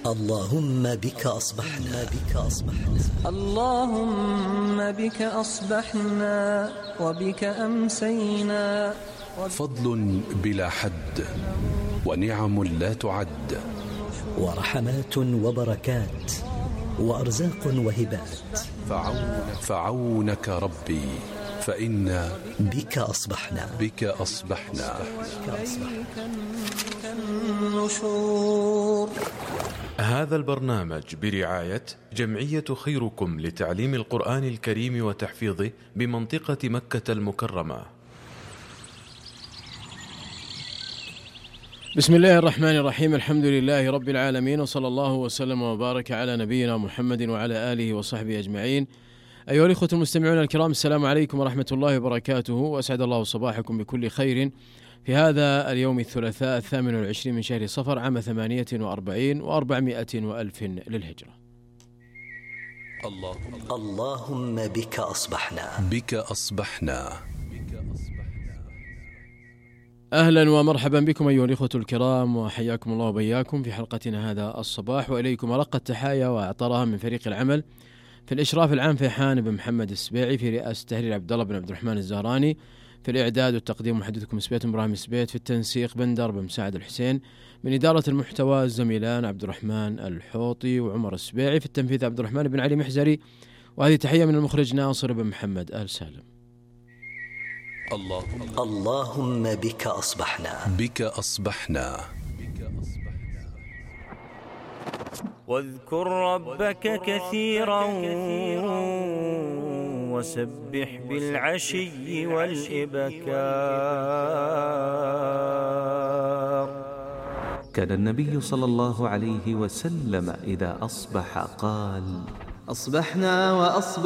اللهم بك أصبحنا اللهم بك أصبحنا وبك أمسينا. فضل بلا حد ونعم لا تعد، ورحمات وبركات وأرزاق وهبات. فعونك ربي فإنا بك أصبحنا النشور. هذا البرنامج برعاية جمعية خيركم لتعليم القرآن الكريم وتحفيظه بمنطقة مكة المكرمة. بسم الله الرحمن الرحيم، الحمد لله رب العالمين، وصلى الله وسلم وبارك على نبينا محمد وعلى آله وصحبه أجمعين. أيها الإخوة المستمعون الكرام، السلام عليكم ورحمة الله وبركاته، وأسعد الله صباحكم بكل خير في هذا اليوم الثلاثاء 28 من شهر صفر عام 48 و400 وألف للهجرة. اللهم بك أصبحنا. أهلا ومرحبا بكم أيها الإخوة الكرام، وحياكم الله وبياكم في حلقتنا هذا الصباح، وإليكم أرق التحايا وأعطرها من فريق العمل في الإشراف العام فيحان بن محمد السبيعي، في رئاسة تحرير عبد الله بن عبد الرحمن الزهراني، في الإعداد والتقديم محدثكم سبيت إبراهيم سبيت، في التنسيق بندر بن مساعد الحسين، من إدارة المحتوى الزميلان عبد الرحمن الحوطي وعمر السبيعي، في التنفيذ عبد الرحمن بن علي محزري، وهذه تحية من المخرج ناصر بن محمد آل سالم. اللهم بك أصبحنا. واذكر ربك كثيرا وسبح بالعشي والإبكار. كان النبي صلى الله عليه وسلم إذا أصبح قال: أصبحنا وأصبح